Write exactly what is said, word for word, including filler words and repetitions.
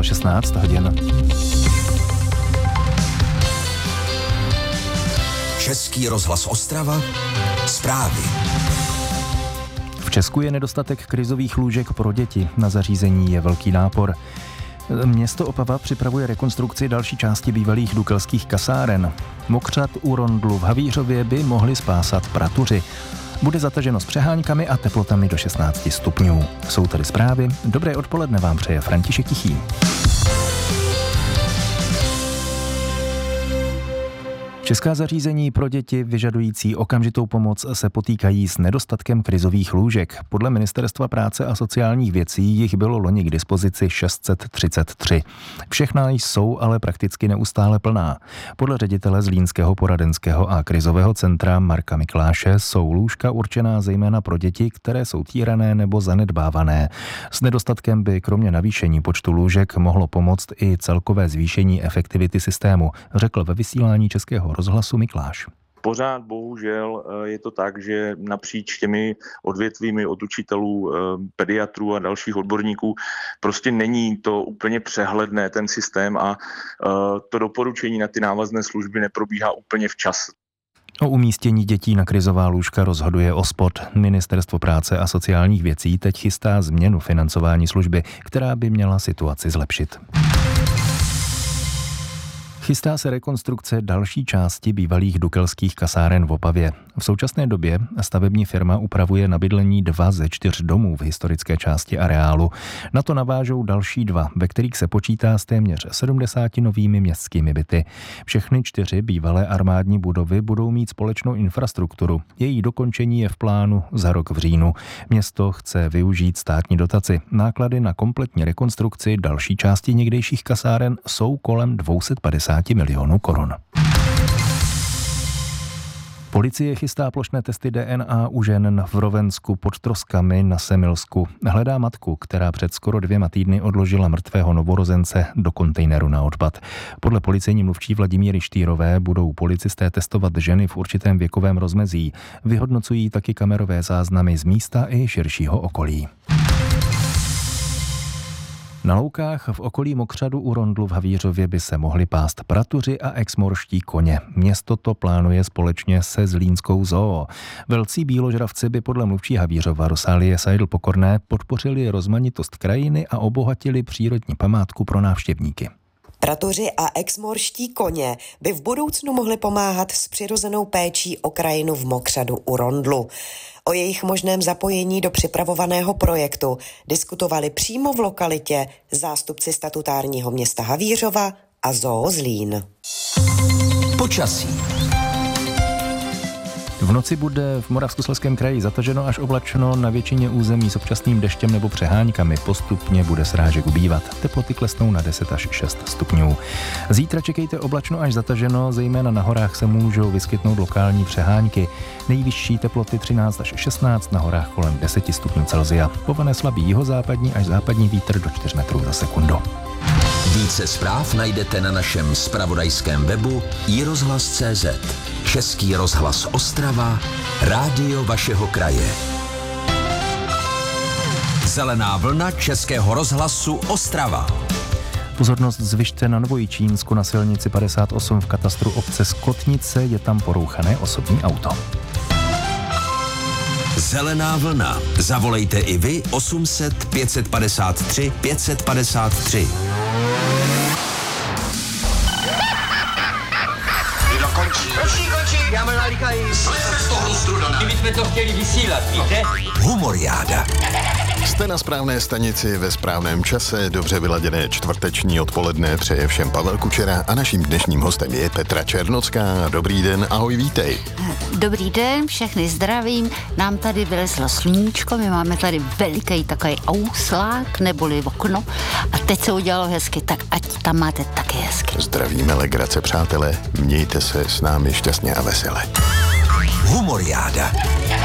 šestnáct hodin. Český rozhlas Ostrava, zprávy. V Česku je nedostatek krizových lůžek pro děti. Na zařízení je velký nápor. Město Opava připravuje rekonstrukci další části bývalých dukelských kasáren. Mokřad u Rondlu v Havířově by mohli spásat pratuři. Bude zataženo s přeháňkami a teplotami do šestnáct stupňů. Jsou tady zprávy. Dobré odpoledne vám přeje František Tichý. Česká zařízení pro děti vyžadující okamžitou pomoc se potýkají s nedostatkem krizových lůžek. Podle Ministerstva práce a sociálních věcí jich bylo loni k dispozici šest set třicet tři. Všechna jsou ale prakticky neustále plná. Podle ředitele Zlínského poradenského a krizového centra Marka Mikláše jsou lůžka určená zejména pro děti, které jsou týrané nebo zanedbávané. S nedostatkem by kromě navýšení počtu lůžek mohlo pomoct i celkové zvýšení efektivity systému, řekl ve vysílání Českého rozhlasu Mikláš. Pořád bohužel je to tak, že napříč těmi odvětvími od učitelů, pediatrů a dalších odborníků prostě není to úplně přehledné ten systém a to doporučení na ty návazné služby neprobíhá úplně včas. O umístění dětí na krizová lůžka rozhoduje O S P O D. Ministerstvo práce a sociálních věcí teď chystá změnu financování služby, která by měla situaci zlepšit. Chystá se rekonstrukce další části bývalých dukelských kasáren v Opavě. V současné době stavební firma upravuje na bydlení dva ze čtyř domů v historické části areálu. Na to navážou další dva, ve kterých se počítá s téměř sedmdesáti novými městskými byty. Všechny čtyři bývalé armádní budovy budou mít společnou infrastrukturu. Její dokončení je v plánu za rok v říjnu. Město chce využít státní dotaci. Náklady na kompletní rekonstrukci další části někdejších kasáren jsou kolem dvě stě padesát milionů korun. Policie chystá plošné testy D N A u žen v Rovensku pod Troskami na Semilsku. Hledá matku, která před skoro dvěma týdny odložila mrtvého novorozence do kontejneru na odpad. Podle policejní mluvčí Vladimíry Štýrové budou policisté testovat ženy v určitém věkovém rozmezí. Vyhodnocují taky kamerové záznamy z místa i širšího okolí. Na loukách v okolí Mokřadu u Rondlu v Havířově by se mohli pást pratuři a exmorští koně. Město to plánuje společně se Zlínskou zoo. Velcí bíložravci by podle mluvčí Havířova Rosálie Seidl-Pokorné podpořili rozmanitost krajiny a obohatili přírodní památku pro návštěvníky. Pratoři a exmorští koně by v budoucnu mohli pomáhat s přirozenou péčí o krajinu v Mokřadu u Rondlu. O jejich možném zapojení do připravovaného projektu diskutovali přímo v lokalitě zástupci statutárního města Havířova a Zoo Zlín. Počasí. V noci bude v Moravskoslezském kraji zataženo až oblačno, na většině území s občasným deštěm nebo přeháňkami. Postupně bude srážek ubývat. Teploty klesnou na deset až šest stupňů. Zítra čekejte oblačno až zataženo, zejména na horách se můžou vyskytnout lokální přeháňky. Nejvyšší teploty třináct až šestnáct, na horách kolem deset stupňů Celsia. Povane slabý jihozápadní až západní vítr do čtyř metrů za sekundu. Více zpráv najdete na našem zpravodajském webu i rozhlas tečka cé zet. Český rozhlas Ostrava, rádio vašeho kraje. Zelená vlna Českého rozhlasu Ostrava. Pozornost zvyšte na Novojičínsku na silnici padesát osm v katastru obce Skotnice, je tam porouchané osobní auto. Zelená vlna. Zavolejte i vy osm set pět padesát tři pět padesát tři. Jídlo končí. Končí, končí. Já mám nalíkají. Jsme z toho strudaná. Kdybychom to chtěli vysílat, víte? Humoriáda. Jste na správné stanici ve správném čase, dobře vyladěné čtvrteční odpoledne přeje všem Pavel Kučera a naším dnešním hostem je Petra Černocká. Dobrý den, ahoj, vítej. Dobrý den, všechny zdravím. Nám tady vylezlo sluníčko, my máme tady veliký takový ouslák neboli okno a teď se udělalo hezky, tak ať tam máte taky hezky. Zdravíme, legrace, přátelé, mějte se s námi šťastně a vesele. Humoriáda.